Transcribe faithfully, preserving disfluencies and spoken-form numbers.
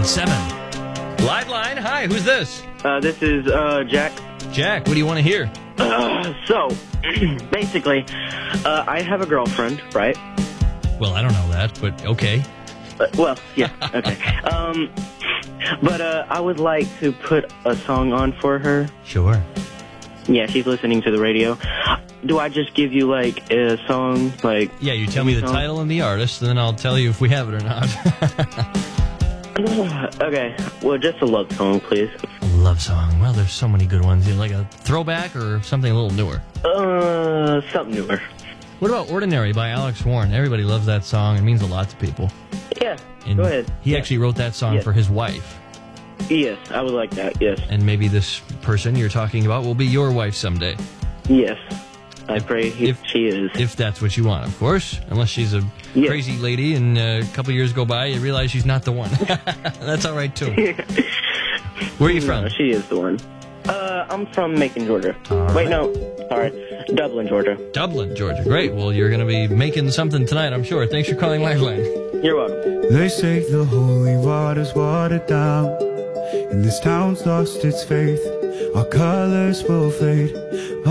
and seven. Live line, hi, who's this? Uh, this is uh, Jack. Jack, what do you want to hear? Uh, so, basically, uh, I have a girlfriend, right? Well, I don't know that, but okay. Uh, well, yeah, okay. um, but uh, I would like to put a song on for her. Sure. Yeah, she's listening to the radio. Do I just give you, like, a song, like... Yeah, you tell me the song? title and the artist, and then I'll tell you if we have it or not. Okay, well, just a love song, please. Love song. Well, there's so many good ones. Like a throwback or something a little newer? Uh, something newer. What about Ordinary by Alex Warren? Everybody loves that song. It means a lot to people. Yeah, And go ahead. He yeah. actually wrote that song Yeah. for his wife. Yes, I would like that, yes. And maybe this person you're talking about will be your wife someday. Yes, I pray he, If- she is. If that's what you want, of course. Unless she's a Yeah. crazy lady and uh, a couple years go by, you realize she's not the one. That's all right, too. Where are you from? No, she is the one. Uh, I'm from Macon, Georgia. All Wait, right. no, sorry, Dublin, Georgia. Dublin, Georgia. Great. Well, you're going to be making something tonight, I'm sure. Thanks for calling Lifeline. You're welcome. They say the holy water's watered down, and this town's lost its faith. Our colors will fade.